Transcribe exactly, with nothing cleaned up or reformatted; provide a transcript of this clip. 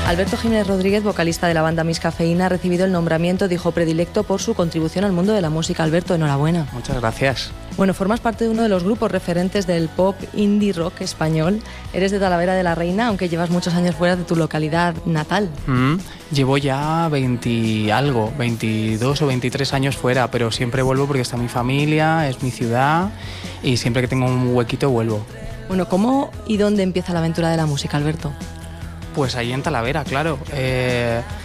Alberto Jiménez Rodríguez, vocalista de la banda Miss Cafeína, ha recibido el nombramiento de hijo predilecto por su contribución al mundo de la música. Alberto, enhorabuena. Muchas gracias. Bueno, formas parte de uno de los grupos referentes del pop indie rock español. Eres de Talavera de la Reina, aunque llevas muchos años fuera de tu localidad natal. Mm, llevo ya veinte algo, veintidós o veintitrés años fuera, pero siempre vuelvo porque está mi familia, es mi ciudad y siempre que tengo un huequito vuelvo. Bueno, ¿cómo y dónde empieza la aventura de la música, Alberto? Pues ahí en Talavera, claro. Eh,